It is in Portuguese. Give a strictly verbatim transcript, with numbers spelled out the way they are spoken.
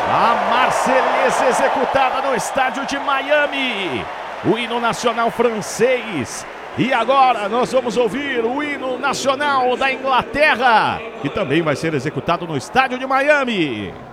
A Marseillaise executada no estádio de Miami. O hino nacional francês. E agora nós vamos ouvir o hino nacional da Inglaterra, que também vai ser executado no estádio de Miami.